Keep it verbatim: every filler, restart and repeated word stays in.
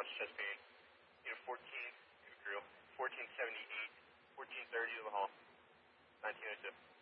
pounds chest pain. Unit fourteen, crew, fourteen seventy-eight, fourteen thirty to the hall, nineteen oh two.